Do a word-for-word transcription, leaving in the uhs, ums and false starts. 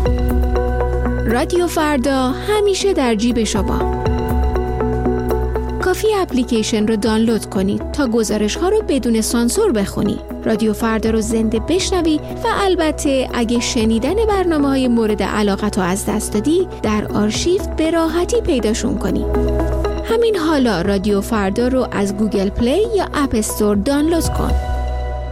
رادیو فردا همیشه در جیب شما. کافی اپلیکیشن رو دانلود کنید تا گزارش ها رو بدون سانسور بخونی. رادیو فردا رو زنده بشنوی و البته اگه شنیدن برنامه های مورد علاقت رو از دست دادی در آرشیو به راحتی پیداشون کنی. همین حالا رادیو فردا رو از گوگل پلی یا اپ استور دانلود کن.